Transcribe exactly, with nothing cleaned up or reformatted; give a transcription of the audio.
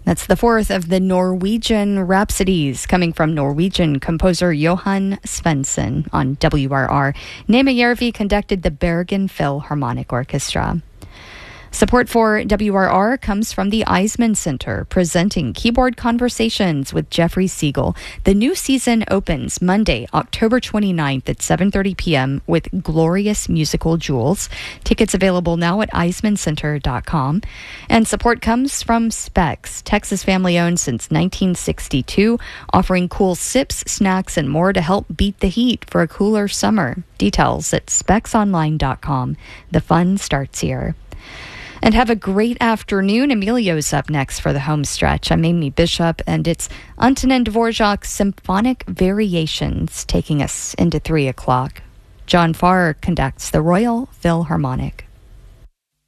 That's the fourth of the Norwegian Rhapsodies, coming from Norwegian composer Johan Svensson on W R R. Nehmejärvi conducted the Bergen Philharmonic Orchestra. Support for W R R comes from the Eisman Center, presenting Keyboard Conversations with Jeffrey Siegel. The new season opens Monday, October twenty-ninth at seven thirty p.m. with glorious musical jewels. Tickets available now at eisman center dot com. And support comes from Specs, Texas family-owned since nineteen sixty-two, offering cool sips, snacks, and more to help beat the heat for a cooler summer. Details at specs online dot com. The fun starts here. And have a great afternoon. Emilio's up next for the home stretch. I'm Amy Bishop, and it's Antonin Dvorak's Symphonic Variations taking us into three o'clock. John Farr conducts the Royal Philharmonic.